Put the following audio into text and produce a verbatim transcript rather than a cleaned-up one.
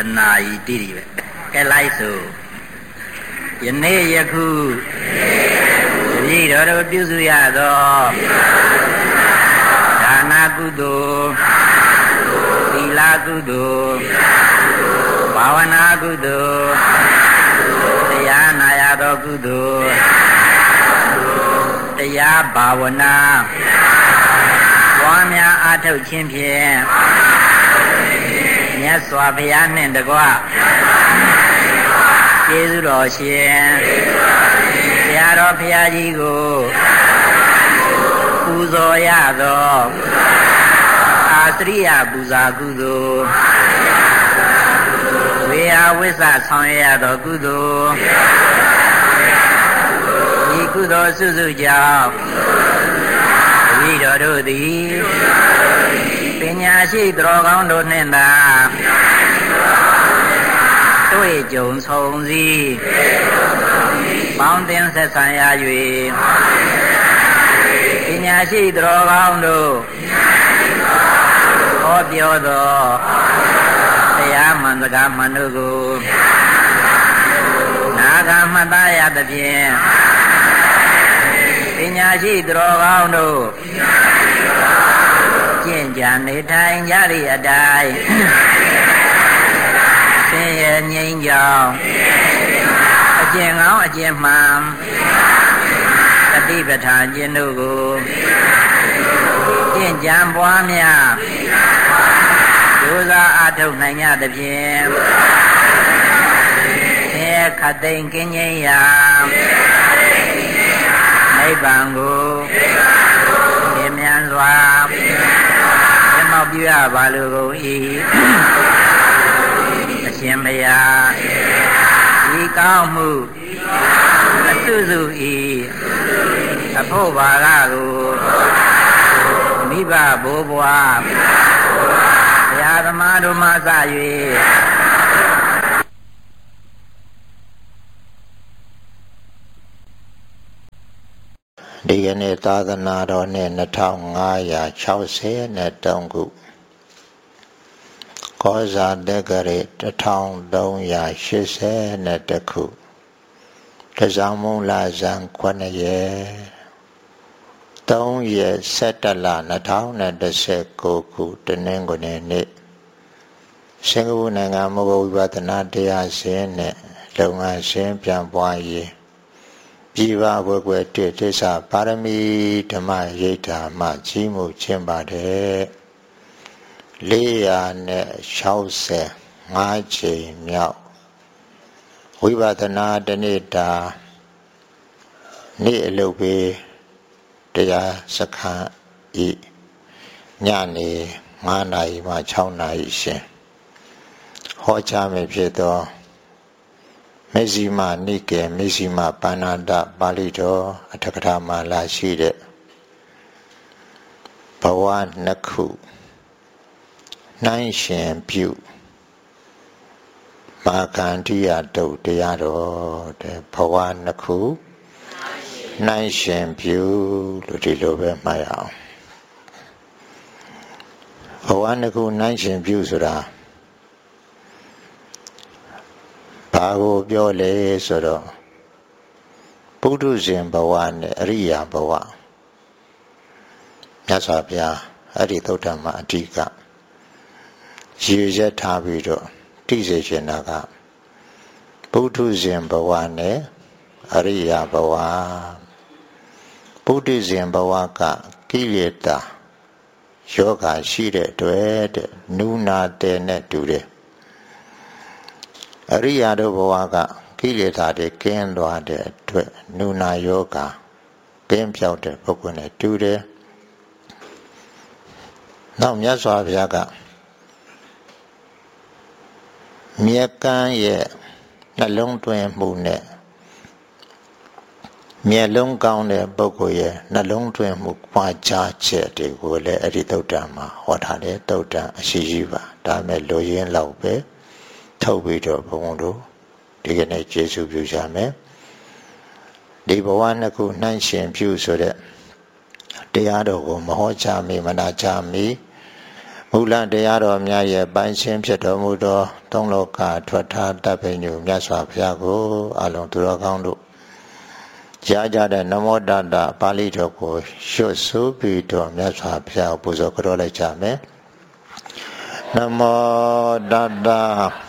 နာယီတိရိပဲကဲလိုက်စို့ယနေ့ယခုတပည့်တော်တို့ပြုစုရသောဒါနကုသိုလ်သီလကုသိုလ်ဘာဝနာကုသိုလ်တရားနာရသောကုသိုလ်တရားဘာဝနာပွားများအားထုတ်ခြင်းဖြင့်မြတ်စွာဘုရားနှင့်တကွကျေးဇူးတော်ရှင်ဘုရားတော်ဘုရားကြီးကိုပူဇော်ရသောအာသရိယပူဇာကုသိုလ်ဝေယဝိသဆောင်ရသောကုသိုလ်ဒီကုသိုလ်စုစုကြောင့်တပည့်တော်တို့သည်ပညာရှိတော်ကောင်းတို့နှင့်သာတွေ့ကြုံဆုံစည်းပေါင်းတင်ဆက်ဆံရ၍ပညာရှိတော်ကောင်းတို့ဟောပြောသောတရားမှန်စကားမှန်တို့ကိုနာဂမှတ်သားရသဖြင့်ပညာရှိတော်ကောင်းတို့ကျင့်ကြံနေထိုင်ကြသည့်အတိုင်းဆင်းရဲငြိမ်းချမ်းအကျင့်ကောင်းအကျင့်မှန်တတိပဋ္ဌာန်ကျင့်တို့ကိုကျင့်ကြံပွားများဒုစရအထုတ်နိုင်ကြသဖြင့်ဆင်းရဲခတ်သိမ်းကင်းငြိမ်းရာနိဗ္ဗာန်ကိုမြင်မြန်စွာမျက်မှောက်ပြုရပါလိုကုန်၏အရှင်ဘုရားဒီကောင်းမှုအစုစု၏အဖို့ပါကကိုမိဘဘိုးဘွားဘုရားသမားတို့မှစ၍ဒီကနေ့သာသနာတော်နှစ်၂၅၆၃ခုကောဇာတက္ကရာ၁၃၈၁ခုတဇောင်းမုံလာဇန်ခုနှစ်ရက်သုံးရက်၁၁လ၂၀၁၉ခုတနင်္ဂနွေနေ့စင်ကာပူနိုင်ငံမဂ္ဂဝိပဿနာတရားစင်နဲ့လုပ်ငန်းရှင်ပြန်ပွားရေးပြည်ပဘွယ်ကွယ်တိသစ္စာပါရမီဓမ္မရိဋ္ဌာမှကြီးမှုချင်းပါတယ်လေးရာနဲ့၆၅ချိန်မြောက်ဝိပဿနာတနေ့တာနေ့အလုပ်ပဲတရားစခန်းဤညနေ၅နာရီမှ၆နာရီရှင်ဟောကြားမယ်ဖြစ်သောမေဇိမနိကေမေဇိမပါဏာတပါဠိတော်အထကထာမှာလာရှိတဲ့ဘဝနှစ်ခုနှိုင်းရှင်ပြုမာကန္တိယတုတ်တရားတော်တဲ့ဘဝနှစ်ခုနှိုင်းရှင်ပြုလို့ဒီလိုပဲမှတ်ရအောင်ဘဝနှစ်ခုနှိုင်းရှင်ပြုဆိုတာဘာကိုပြောလဲဆိုတော့ပုထုဇဉ်ဘဝနဲ့အရိယာဘဝမြတ်စွာဘုရားအဲ့ဒီသုတ္တမအဓိကရည်ရက်ထားပြီးတော့တိစေရှင်တာကပုထုဇဉ်ဘဝနဲ့အရိယာဘဝပုထုဇဉ်ဘဝကကိလေသာယောဂရှိတဲ့အတွက်တဲ့နုနာတဲ့နဲ့တူတယ်အရိယာတို့ဘဝကကိလေသာတွေကင်းသွားတဲ့အတွက်နုနာယောဂကင်းပြောက်တဲ့ပုဂ္ဂိုလ်နဲ့တူတယ်နောက်မြတ်စွာဘုရားကမြတ်ကမ်းရဲ့နှလုံးသွင်းမှုနဲ့မျက်လုံးကောင်းတဲ့ပုဂ္ဂိုလ်ရဲ့နှလုံးသွင်းမှုပွားခြားချက်တွေကိုလည်းအဲ့ဒီသုတ္တံမှာဟောထားတယ်သုတ္တံအရှိရှိပါဒါမဲ့လိုရင်းလောက်ပဲထုတ်ပြီးတော့ဘုံတို့ဒီကနေ့ကျေးဇူးပြုကြမယ်ဒီဘဝနှစ်ခုနှိုင်းရှင်ပြုဆိုတဲ့တရားတော်ကိုမဟောကြားမီမနာကြားမီမူလတရားတော်များရဲ့ပိုင်းရှင်းဖြစ်တော်မူသောသုံးလောကထွက်ထားတတ်ပင်ညူမြတ်စွာဘုရားကိုအလုံးသူတော်ကောင်းတို့ကြားကြတဲ့နမောတတပါဠိတော်ကိုရွတ်ဆိုပြီးတော့မြတ်စွာဘုရားပူဇော်ကြောလိုက်ကြမယ်နမောတတ